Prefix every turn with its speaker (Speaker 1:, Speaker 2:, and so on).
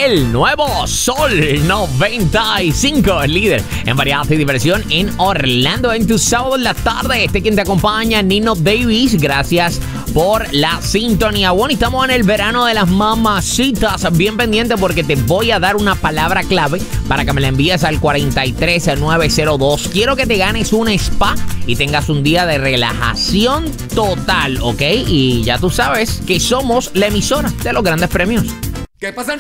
Speaker 1: el nuevo Sol 95, el líder en variedad y diversión en Orlando. En tu sábado en la tarde, quien te acompaña, Nino Davis. Gracias por la sintonía. Bueno, estamos en el verano de las mamacitas. Bien pendiente porque te voy a dar una palabra clave para que me la envíes al 43902. Quiero que te ganes un spa y tengas un día de relajación total, ¿ok? Y ya tú sabes que somos la emisora de los grandes premios.
Speaker 2: ¿Qué pasa en